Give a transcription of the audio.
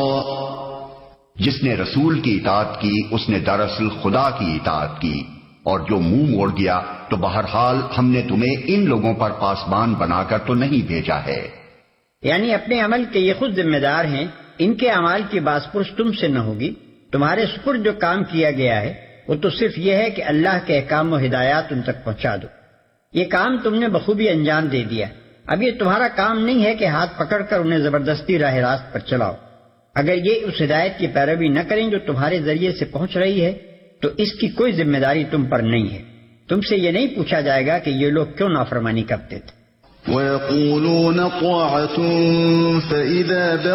जिसने रसूल की इताअत की उसने दरअसल खुदा की इताअत की, और जो मुंह मोड़ दिया तो बहरहाल हमने तुम्हें इन लोगों पर पासबान बनाकर तो नहीं भेजा है। यानी अपने अमल के ये खुद जिम्मेदार हैं, इनके अमाल की बासपुरस तुमसे न होगी। तुम्हारे सुपुर्द जो काम किया गया है वो तो सिर्फ यह है कि अल्लाह के अहकाम और हिदायत उन तक पहुंचा दो। ये काम तुमने बखूबी अंजाम दे दिया। अब ये तुम्हारा काम नहीं है कि हाथ पकड़कर उन्हें जबरदस्ती राह रास्त पर चलाओ। अगर ये उस हिदायत की पैरवी न करें जो तुम्हारे जरिए से पहुंच रही है तो इसकी कोई जिम्मेदारी तुम पर नहीं है। तुमसे ये नहीं पूछा जाएगा कि ये लोग क्यों नाफरमानी करते थे।